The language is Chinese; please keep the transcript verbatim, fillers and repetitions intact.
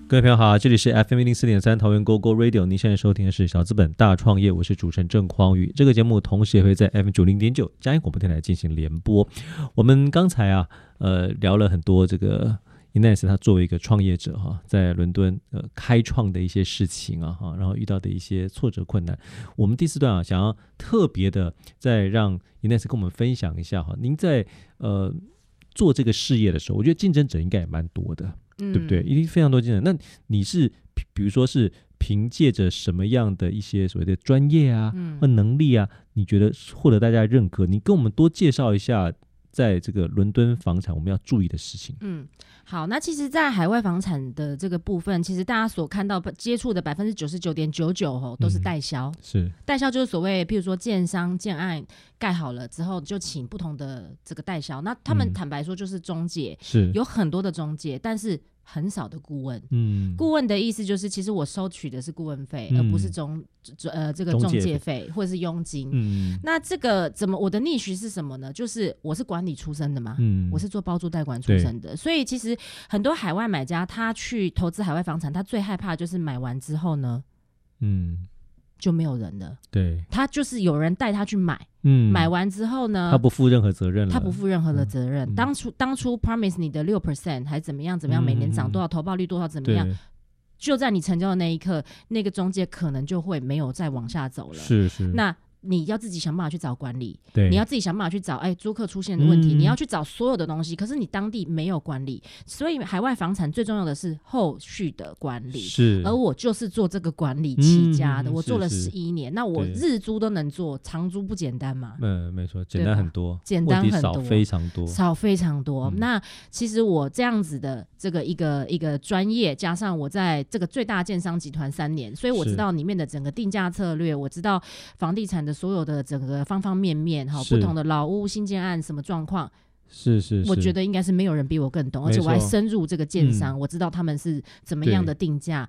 各位朋友好，这里是 F M 一零四点三桃园 Go Go Radio， 您现在收听的是小资本大创业，我是主持人郑匡宇。这个节目同时也会在 F M 九零点九嘉义广播电台进行联播。我们刚才啊，呃，聊了很多这个 Ines 他作为一个创业者哈，在伦敦呃开创的一些事情啊哈，然后遇到的一些挫折困难。我们第四段啊，想要特别的再让 Ines 跟我们分享一下哈，您在呃做这个事业的时候，我觉得竞争者应该也蛮多的。对不对？一定非常多竞争。那你是比如说是凭借着什么样的一些所谓的专业啊、嗯、或能力啊，你觉得获得大家认可？你跟我们多介绍一下，在这个伦敦房产我们要注意的事情。 嗯，好，那其实在海外房产的这个部分，其实大家所看到接触的百分之九十九点九九都是代销、嗯、 是代销，就是所谓譬如说建商建案盖好了之后就请不同的这个代销，那他们坦白说就是中介、嗯、是有很多的中介，但是很少的顾问。嗯，顾问的意思就是其实我收取的是顾问费、嗯、而不是中呃这个中介费或者是佣金。嗯，那这个怎么我的niche是什么呢？就是我是管理出身的嘛，嗯，我是做包租代管出身的，所以其实很多海外买家他去投资海外房产，他最害怕就是买完之后呢，嗯，就没有人了。对，他就是有人带他去买，嗯，买完之后呢， 他不负任何责任了， 他不负任何的责任。嗯、当初当初 promise 你的 百分之六 还怎么样怎么样，每年涨多少，投报率多少怎么样，就在你成交的那一刻，那个中介可能就会没有再往下走了。是是，那你要自己想办法去找管理，对，你要自己想办法去找哎租客出现的问题、嗯、你要去找所有的东西，可是你当地没有管理，所以海外房产最重要的是后续的管理。是，而我就是做这个管理起家的、嗯、我做了十一年，那我日租都能做，长租不简单吗？ 嗯，没错，简单很多， 简单很多， 少非常多， 少非常多、嗯、那其实我这样子的这个一个一个专业，加上我在这个最大建商集团三年，所以我知道里面的整个定价策略，我知道房地产的所有的整个方方面面，不同的老屋新建案什么状况，是是是，我觉得应该是没有人比我更懂，而且我还深入这个建商、嗯、我知道他们是怎么样的定价，